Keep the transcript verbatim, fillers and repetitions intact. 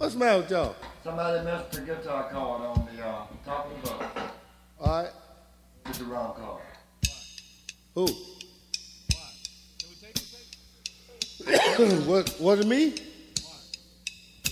What's the matter with y'all? Somebody missed the guitar chord on the uh, top of the book. All right. It's the wrong chord. Who? what? Was it me?